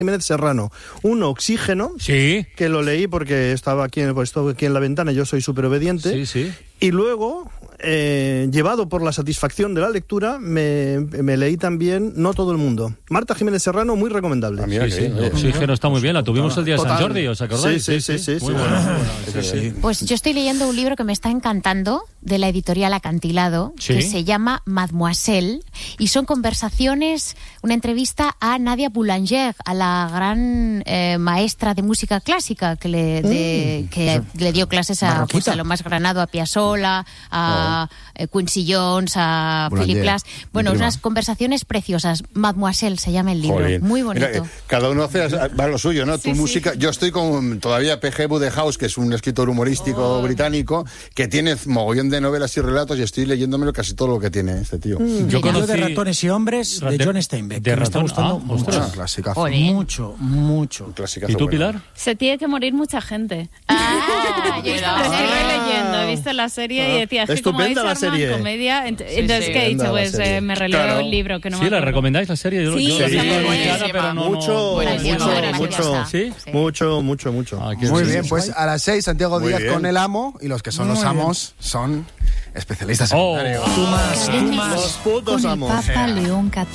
Jiménez Serrano, un Oxígeno, Sí. que lo leí porque estaba aquí en la ventana, yo soy súper obediente, Sí, sí. y luego, llevado por la satisfacción de la lectura, me leí también No todo el mundo. Marta Jiménez Serrano, muy recomendable. mira, Sí, que sí. Oxígeno está muy bien, la tuvimos el día de San Total. Jordi, ¿os acordáis? Sí. Muy bueno. sí. Pues yo estoy leyendo un libro que me está encantando, de la editorial Acantilado, Sí. que se llama Mademoiselle, y son conversaciones, una entrevista a Nadia Boulanger, a la gran maestra de música clásica que le dio clases a lo más Granado, a Piazzolla, a Quincy Jones, a Boulanger, Philip Glass. Bueno, mi prima. unas conversaciones preciosas. Mademoiselle se llama el libro. Jolín. Muy bonito. Mira, cada uno va a lo suyo, ¿no? Tu música. Yo estoy con todavía P.G. Wodehouse, que es un escritor humorístico británico, que tiene mogollón de novelas y relatos, y estoy leyéndomelo casi todo lo que tiene este tío. Yo Yo conocí... de Ratones y Hombres, de John Steinbeck. De que me está ratón, gustando mucho. ostras. Clásica. Mucho, mucho. ¿Y tú, Pilar? Se tiene que morir mucha gente. Yo Lo estoy releyendo, he visto la serie y decía, es que como Estupenda la Ice Arman, serie. comedia, entonces sí. ¿qué he dicho? Estupenda la Pues serie. me releo Claro. el libro, que no ¿Sí? me ¿La acuerdo. recomendáis la serie? Yo Sí, yo la he está visto muy muy buenísima. clara, pero no... Mucho, Buenísima. ¿Sí? mucho. Ah, qué Muy bien. bien, pues a las 6 Santiago Muy Díaz bien. con El Amo, y los que son los amos son especialistas Oh. secundarios. Tú más. Los putos Con el amos. Papa León XIV.